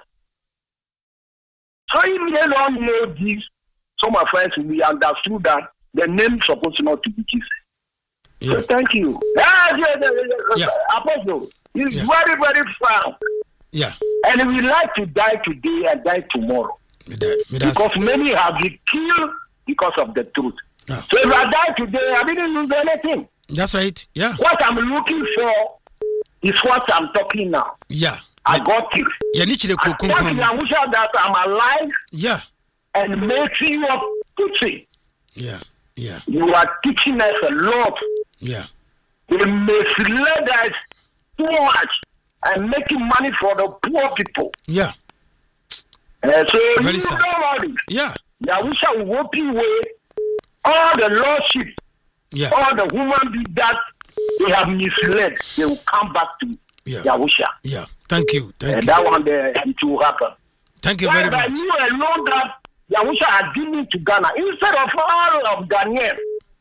So if they don't know this, some of my friends will be understood that the name is supposed not to be Jesus. Yeah. So thank you. Ah, yeah, yeah, yeah, Yeah. Apostle, it's Yeah. very, very fun. Yeah. And we like to die today and die tomorrow. Me da, me da. Because many have been killed because of the truth. Ah. So if I die today, I didn't lose anything. That's right. Yeah. What I'm looking for is what I'm talking now. Yeah. I got it. Yeah, ni chile I ko thank kunkun. Yahusha that I'm alive Yeah. and making up teaching. Yeah. Yeah. You are teaching us a lot. Yeah. They misled us too much and making money for the poor people. Yeah. Uh, so Very you sad. don't worry. Yeah. Yahusha will open way all the lordship, Yeah. all the human beings that they have misled, they will come back to Yeah. Yahusha. Yeah. Thank you. Thank And you. that one there, it will happen. Thank you very Whereas I much. knew alone that Yahusha had given to Ghana instead of all of Ghanaians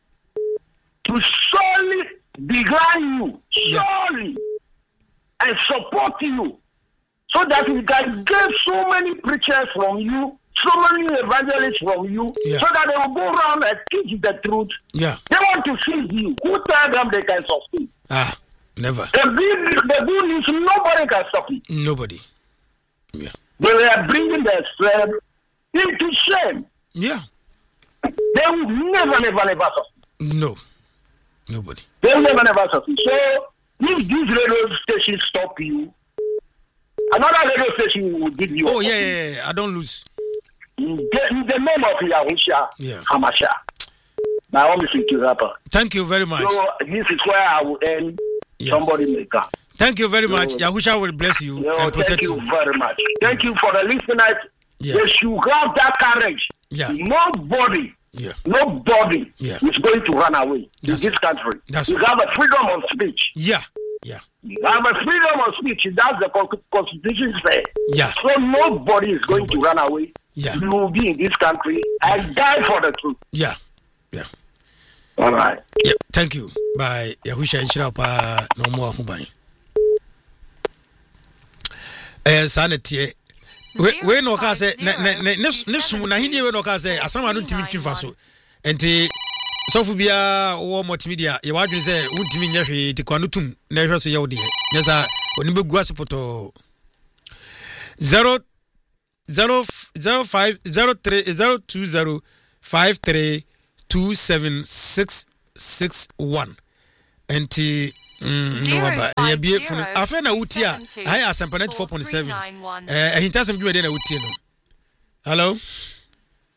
to solely behind you, Yeah. solely, and support you, so that we can get so many preachers from you, so many evangelists from you, Yeah. so that they will go around and teach the truth. Yeah. They want to see you. Who tell them they can succeed? Ah, never. The good, the good news, nobody can stop it. Nobody. Yeah. They were bringing themselves into shame. Yeah. They will never, never, never succeed. No. Nobody. They will never, never succeed. So, if this radio station stop you, another radio station will give you. Oh, yeah, yeah, yeah. I don't lose. In the, in the name of Yahusha Yeah. Hamasha. Now, I want to to rapper. Thank you very much. So, this is where I will end. Yeah. Somebody may come. Thank you very So- much. Yahusha will bless you No, and thank protect you you. very much. Thank you for the listeners. Yeah. They should have that courage. Yeah. Nobody, Yeah. nobody Yeah. is going to run away That's in this country. That's you right. have a freedom of speech. Yeah. Yeah. You have a freedom of speech. That's the con- Constitution says. Yeah. So nobody is going Nobody. to run away. Yeah. You will be in this country and die for the truth. Yeah. Yeah. All right. Yeah. Thank you. Bye. Yahusha inshira pa no mo ahuban. Eh, sanete we we no ka say ne ne ne ne sum na hini we no ka say asama no ntimi twifa so enti sofu bia wo multimedia ye wadwene say untimi nya hwe ti kwano tum na hwe so ye wo de yesa oni begu asipoto zero zero zero five zero three zero two zero five three two seven six six one enti no baba ye bie funu afa na wuti a high asampa ninety-four point seven eh ahintasem dwede na wuti no hello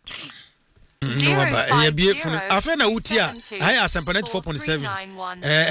no baba ye bie funu afa na wuti a high asampa ninety-four point seven eh